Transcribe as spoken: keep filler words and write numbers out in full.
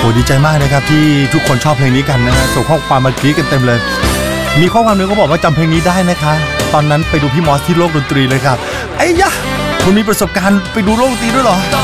ดีใจมากนะครับที่ทุกคนชอบเพลงนี้กันนะฮะส่งข้อความมากรี๊ดกันเต็มเลยมีข้อความนึงก็บอกว่าจำเพลงนี้ได้นะคะตอนนั้นไปดูพี่มอสที่โลกดนตรีเลยครับไอ้ยะคุณมีประสบการณ์ไปดูโลกดนตรีด้วยเหรอ